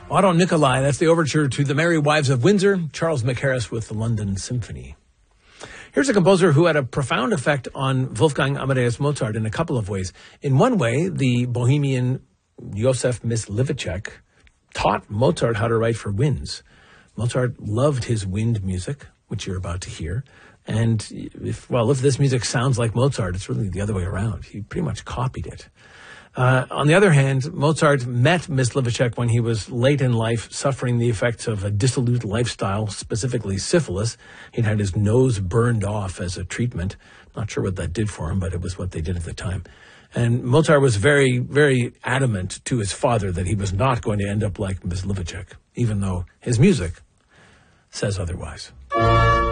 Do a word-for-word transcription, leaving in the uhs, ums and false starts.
Otto Nicolai, that's the overture to The Merry Wives of Windsor, Charles McHarris with the London Symphony. Here's a composer who had a profound effect on Wolfgang Amadeus Mozart in a couple of ways. In one way, the Bohemian Josef Myslivacek taught Mozart how to write for winds. Mozart loved his wind music, which you're about to hear. And if, well, if this music sounds like Mozart, it's really the other way around. He pretty much copied it. Uh, on the other hand, Mozart met Myslivacek when he was late in life, suffering the effects of a dissolute lifestyle, specifically syphilis. He'd had his nose burned off as a treatment. Not sure what that did for him, but it was what they did at the time. And Mozart was very, very adamant to his father that he was not going to end up like Myslivacek, even though his music says otherwise.